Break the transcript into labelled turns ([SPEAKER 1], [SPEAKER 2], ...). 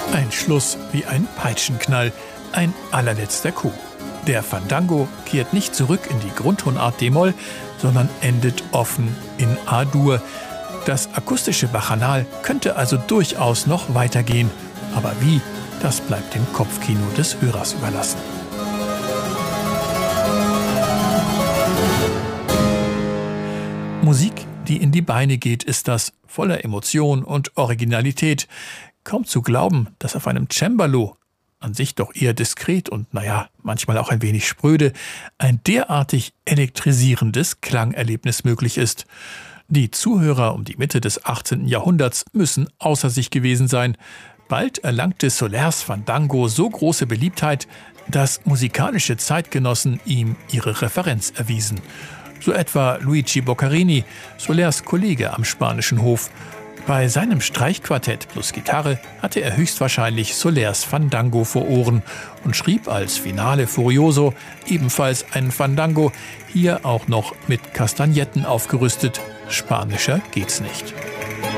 [SPEAKER 1] Ein Schluss wie ein Peitschenknall, ein allerletzter Coup. Der Fandango kehrt nicht zurück in die Grundtonart d-Moll, sondern endet offen in A-Dur. Das akustische Bacchanal könnte also durchaus noch weitergehen. Aber wie, das bleibt dem Kopfkino des Hörers überlassen. Musik, die in die Beine geht, ist das, voller Emotion und Originalität. Kaum zu glauben, dass auf einem Cembalo, an sich doch eher diskret und manchmal auch ein wenig spröde, ein derartig elektrisierendes Klangerlebnis möglich ist. Die Zuhörer um die Mitte des 18. Jahrhunderts müssen außer sich gewesen sein. Bald erlangte Solers Fandango so große Beliebtheit, dass musikalische Zeitgenossen ihm ihre Referenz erwiesen. So etwa Luigi Boccarini, Solers Kollege am spanischen Hof. Bei seinem Streichquartett plus Gitarre hatte er höchstwahrscheinlich Solers Fandango vor Ohren und schrieb als Finale Furioso ebenfalls einen Fandango, hier auch noch mit Kastagnetten aufgerüstet. Spanischer geht's nicht.